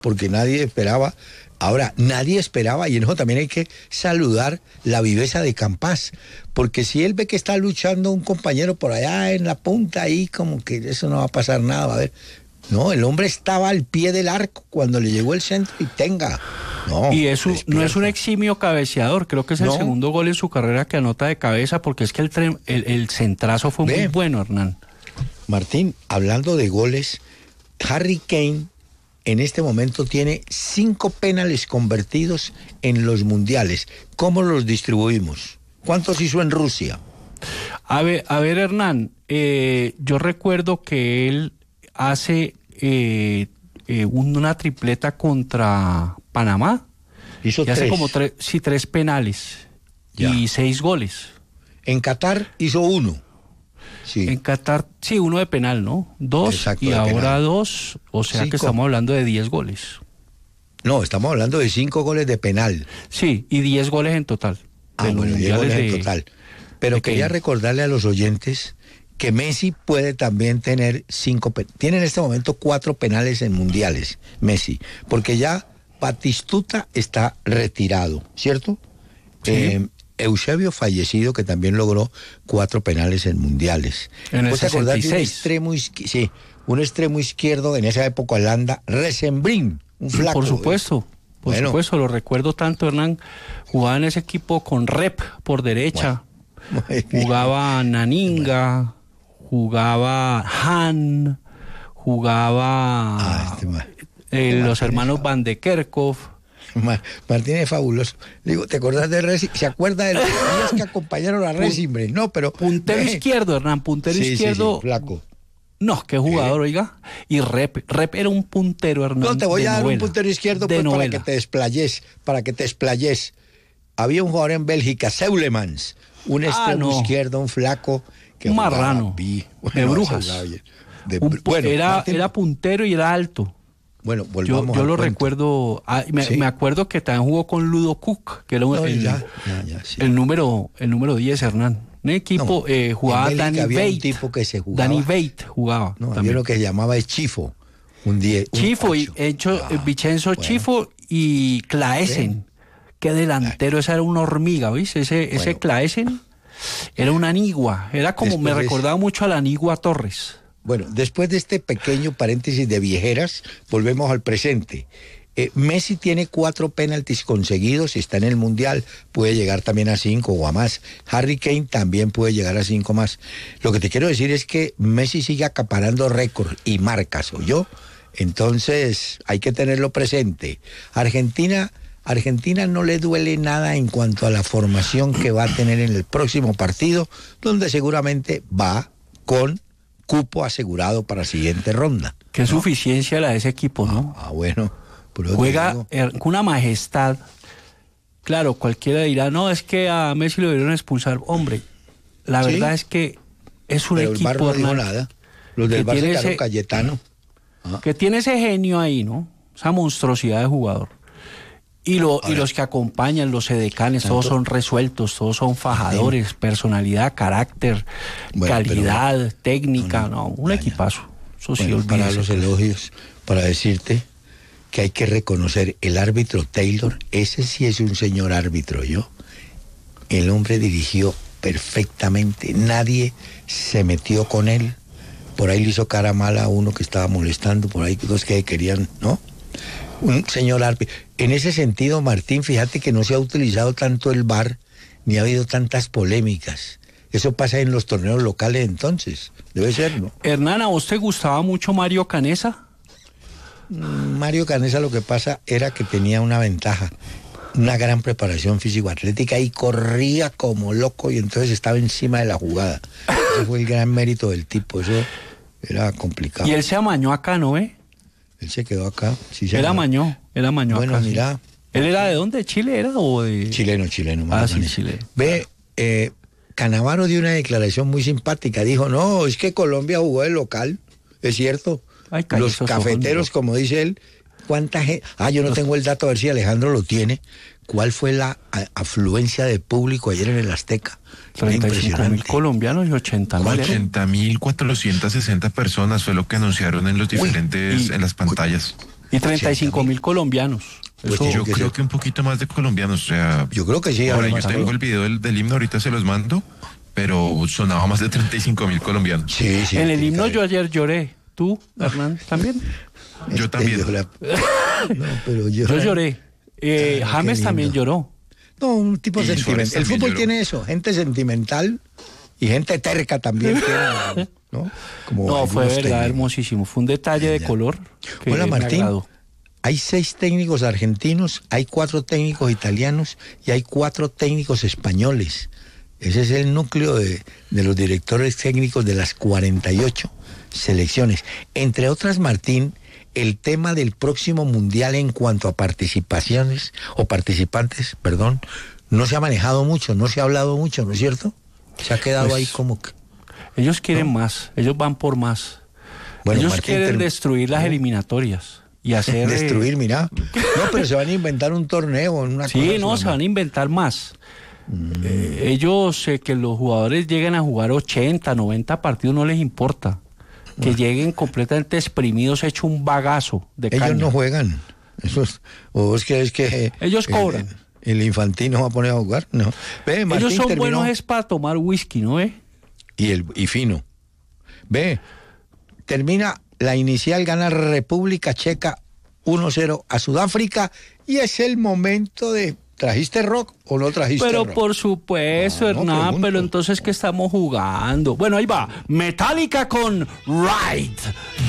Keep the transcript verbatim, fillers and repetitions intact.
porque nadie esperaba. Ahora, nadie esperaba, y en eso también hay que saludar la viveza de Campas, porque si él ve que está luchando un compañero por allá en la punta, ahí como que eso no va a pasar nada, va a ver. No, el hombre estaba al pie del arco cuando le llegó el centro y tenga. No, y eso no es un eximio cabeceador, creo que es el no. segundo gol en su carrera que anota de cabeza, porque es que el, tren, el, el centrazo fue Ve, muy bueno, Hernán. Martín, hablando de goles, Harry Kane en este momento tiene cinco penales convertidos en los mundiales. ¿Cómo los distribuimos? ¿Cuántos hizo en Rusia? A ver, a ver Hernán, eh, yo recuerdo que él hace eh, eh, una tripleta contra Panamá. Hizo y tres. Hace como tres, sí, tres penales ya. y seis goles. En Qatar hizo uno. Sí. En Qatar, sí, uno de penal, ¿no? Dos Exacto, y ahora penal. dos, o sea cinco. Que estamos hablando de diez goles. No, estamos hablando de cinco goles de penal. Sí, y diez goles en total. Ah, bueno, diez goles de, en total. Pero quería que... recordarle a los oyentes que Messi puede también tener cinco, tiene en este momento cuatro penales en mundiales, Messi, porque ya Batistuta está retirado, ¿cierto? Sí. Eh, Eusebio fallecido, que también logró cuatro penales en mundiales. En el sesenta y seis. Un extremo, sí, un extremo izquierdo en esa época Holanda, Resembrin, un flaco. Por supuesto, por bueno. supuesto, lo recuerdo tanto, Hernán. Jugaba en ese equipo con Rep por derecha, bueno. jugaba Naninga, jugaba Han, jugaba ah, este eh, los hermanos Van de Kerkhoff. Martín es fabuloso. Digo, ¿te acordás de Racing? ¿Se acuerda de los días que acompañaron a Racing? No, pero... Puntero eh. izquierdo, Hernán, puntero sí, izquierdo. Sí, sí, flaco. No, qué jugador, eh. oiga. Y Rep, Rep era un puntero, Hernán. No, te voy a dar novela, un puntero izquierdo pues, para que te desplayes, para que te explayes. Había un jugador en Bélgica, Seulemans, un extremo ah, no. izquierdo, un flaco. Que un marrano, bueno, de brujas. De, un, bueno, era, Martín, era puntero y era alto. Bueno, volvamos Yo, yo lo cuento. recuerdo, ah, me, ¿Sí? me acuerdo que también jugó con Ludo Cook, que era no, el, ya, ya, ya, sí. el número el número diez, Hernán. Un equipo, no, eh, jugaba Danny Bate. Tipo que se jugaba. Danny Bate jugaba. No, había lo que se llamaba es Chifo. Un diez, Chifo, un y hecho, ah, Vicenzo bueno. Chifo y Claesen. Qué delantero, esa era una hormiga, ¿viste? Ese, bueno. ese Claesen era una anigua. Era como, Después me recordaba de... mucho a la anigua Torres. Bueno, después de este pequeño paréntesis de viejeras, volvemos al presente. Eh, Messi tiene cuatro penaltis conseguidos, está en el Mundial, puede llegar también a cinco o a más. Harry Kane también puede llegar a cinco más. Lo que te quiero decir es que Messi sigue acaparando récords y marcas, ¿oyó? Entonces, hay que tenerlo presente. Argentina, Argentina no le duele nada en cuanto a la formación que va a tener en el próximo partido, donde seguramente va con cupo asegurado para la siguiente ronda. Qué ¿no? suficiencia la de ese equipo, ¿no? Ah, ah bueno. Juega con una majestad. Claro, cualquiera dirá, no, es que a Messi lo debieron expulsar. Hombre, la ¿Sí? verdad es que es un Pero equipo... El Barça no dijo nada. Los del Barça quedaron Cayetano. Ah. Que tiene ese genio ahí, ¿no? Esa monstruosidad de jugador. Y, lo, y los que acompañan, los edecanes, todos son resueltos, todos son fajadores, sí. personalidad, carácter, bueno, calidad, pero, técnica, no, no, no un vaya. equipazo. Eso sí, bueno, para los elogios, para decirte que hay que reconocer el árbitro Taylor, ese sí es un señor árbitro, ¿yo? El hombre dirigió perfectamente, nadie se metió con él, por ahí le hizo cara mala a uno que estaba molestando, por ahí dos que querían, ¿no? Un señor árbitro. En ese sentido, Martín, fíjate que no se ha utilizado tanto el V A R, ni ha habido tantas polémicas. Eso pasa en los torneos locales entonces, debe ser, ¿no? Hernán, ¿a vos te gustaba mucho Mario Canesa? Mario Canesa lo que pasa era que tenía una ventaja, una gran preparación físico-atlética y corría como loco y entonces estaba encima de la jugada. Ese fue el gran mérito del tipo, eso era complicado. Y él se amañó acá, ¿no ve? Él se quedó acá. Sí, él amañó, él amañó bueno, acá. Bueno, mira. Sí. ¿Él era de dónde? ¿De Chile era o de...? Chileno, chileno. Ah, sí, chileno. Ve, eh, Canavaro dio una declaración muy simpática, dijo, no, es que Colombia jugó de local, es cierto. Ay, los cafeteros, ojos, como dice él, ¿cuánta gente? Ah, yo no los... tengo el dato, a ver si Alejandro lo tiene. ¿Cuál fue la a, afluencia de público ayer en el Azteca? treinta y cinco mil colombianos y ochenta mil. ochenta mil cuatrocientas sesenta personas fue lo que anunciaron en los diferentes, Uy, y, en las pantallas. Y treinta y cinco mil colombianos. Pues Eso, yo que creo se... que un poquito más de colombianos, o sea... Yo creo que sí. Ahora, yo tengo el video del, del himno, ahorita se los mando, pero sonaba más de treinta y cinco mil colombianos. Sí, sí. En el himno yo ayer lloré. ¿Tú, Hernán, también? Yo también. Yo, la... no, pero yo... yo lloré. Eh, James también lloró. No, un tipo sentimental. El fútbol lloró. Tiene eso, gente sentimental y gente terca también. Tiene, ¿no? Como no, fue verdad, técnicos. Hermosísimo. Fue un detalle de color que Hola, Martín. Me agradó. Hay seis técnicos argentinos, hay cuatro técnicos italianos y hay cuatro técnicos españoles. Ese es el núcleo de, de los directores técnicos de las cuarenta y ocho selecciones. Entre otras, Martín, el tema del próximo mundial en cuanto a participaciones o participantes, perdón, no se ha manejado mucho, no se ha hablado mucho, ¿no es cierto? Se ha quedado pues, ahí como que... Ellos quieren ¿no? más, ellos van por más. Bueno, ellos Martín, quieren ter... destruir las ¿no? eliminatorias y hacer... Destruir, mira. No, pero se van a inventar un torneo, una sí, cosa no, se van a inventar más. Mm. Eh, ellos, eh, que los jugadores lleguen a jugar ochenta, noventa partidos, no les importa. Que bueno. lleguen completamente exprimidos, hecho un bagazo de Ellos caña. no juegan. Esos, ¿o vos crees que ellos el, cobran? El Infantino va a poner a jugar, no. Ve, Martín ellos son terminó, buenos es para tomar whisky, ¿no ve? Y el y fino. Ve, termina la inicial, gana República Checa uno cero a Sudáfrica y es el momento de... ¿Trajiste rock o no trajiste pero rock? Pero por supuesto, ah, Hernán, no, pero entonces ¿qué estamos jugando? Bueno, ahí va. Metallica con Ride.